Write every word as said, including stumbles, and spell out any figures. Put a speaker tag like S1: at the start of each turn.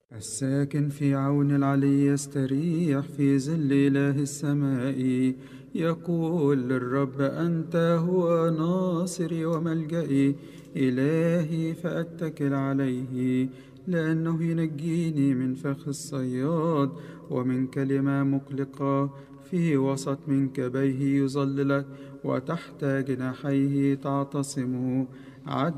S1: الساكن في عون العلي يستريح في ظل إله السماء. يقول للرب أنت هو ناصري وملجئي، إلهي فأتكل عليه، لأنه ينجيني من فخ الصياد ومن كلمة مقلقة. في وسط منكبيه يظللك، وتحت جناحيه تعتصم.